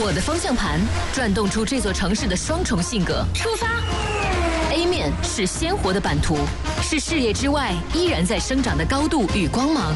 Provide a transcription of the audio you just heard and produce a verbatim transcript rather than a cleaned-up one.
我的方向盘转动出这座城市的双重性格。出发 ！A 面是鲜活的版图，是视野之外依然在生长的高度与光芒。